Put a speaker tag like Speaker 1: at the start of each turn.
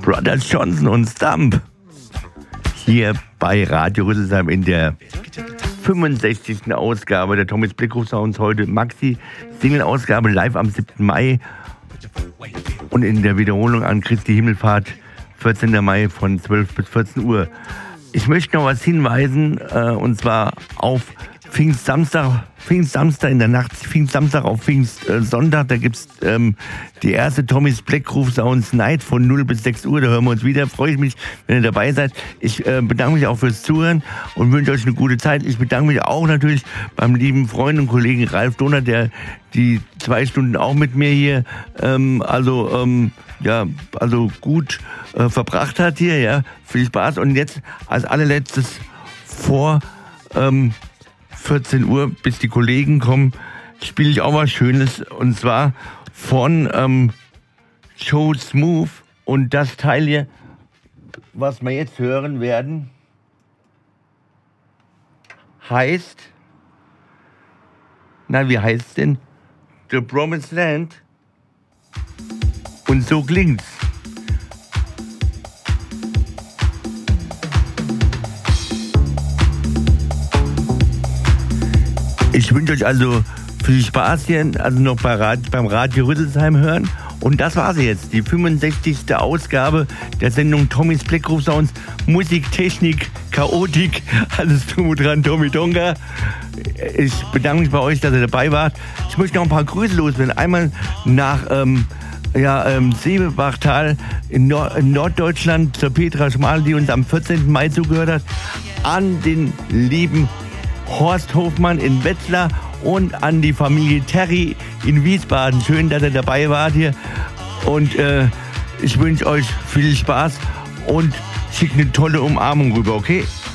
Speaker 1: Brothers Johnson und Stump. Hier bei Radio Rüsselsheim in der 65. Ausgabe der Tommys Blickruf Sounds. Heute Maxi-Single-Ausgabe live am 7. Mai. Und in der Wiederholung an Christi Himmelfahrt, 14. Mai von 12 bis 14 Uhr. Ich möchte noch was hinweisen, und zwar auf Pfingstsamstag in der Nacht, Pfingstsamstag auf Pfingstsonntag, da gibt's die erste Tommys Blickruf Sounds Night von 0 bis 6 Uhr, da hören wir uns wieder, freue ich mich, wenn ihr dabei seid. Ich bedanke mich auch fürs Zuhören und wünsche euch eine gute Zeit. Ich bedanke mich auch natürlich beim lieben Freund und Kollegen Ralf Donner, der die 2 Stunden auch mit mir hier, gut verbracht hat hier, ja, viel Spaß. Und jetzt als allerletztes vor 14 Uhr, bis die Kollegen kommen, spiele ich auch was Schönes, und zwar von Joe Smooth, und das Teil hier, was wir jetzt hören werden, heißt, wie heißt es denn? The Promised Land. Und so klingt's. Ich wünsche euch also viel Spaß hier, also noch beim Radio Rüsselsheim hören. Und das war sie jetzt, die 65. Ausgabe der Sendung Tommys Blickruf Sounds. Musik, Technik, Chaotik, alles drum und dran, Tommy Tonga. Ich bedanke mich bei euch, dass ihr dabei wart. Ich möchte noch ein paar Grüße loswerden. Einmal nach Seebachtal in Norddeutschland zur Petra Schmal, die uns am 14. Mai zugehört hat. An den lieben Horst Hofmann in Wetzlar und an die Familie Terry in Wiesbaden. Schön, dass ihr dabei wart hier. Und ich wünsche euch viel Spaß und schickt eine tolle Umarmung rüber, okay?